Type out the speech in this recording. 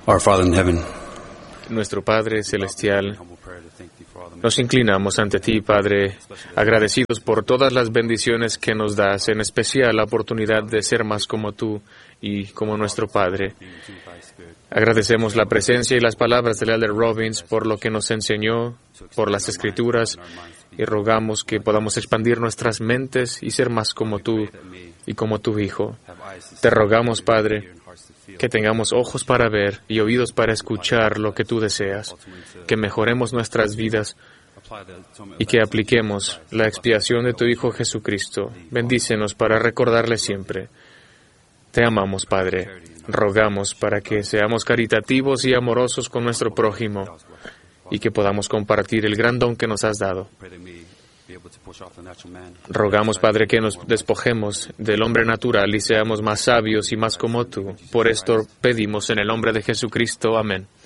Our Father in heaven, Nuestro Padre Celestial, nos inclinamos ante ti, Padre, agradecidos por todas las bendiciones que nos das, en especial la oportunidad de ser más como tú y como nuestro Padre. Agradecemos la presencia y las palabras del Elder Robbins por lo que nos enseñó, por las Escrituras, y rogamos que podamos expandir nuestras mentes y ser más como tú y como tu Hijo. Te rogamos, Padre, que tengamos ojos para ver y oídos para escuchar lo que tú deseas, que mejoremos nuestras vidas y que apliquemos la expiación de tu Hijo Jesucristo. Bendícenos para recordarle siempre. Te amamos, Padre. Rogamos para que seamos caritativos y amorosos con nuestro prójimo y que podamos compartir el gran don que nos has dado. Rogamos, Padre, que nos despojemos del hombre natural y seamos más sabios y más como tú. Por esto pedimos en el nombre de Jesucristo. Amén.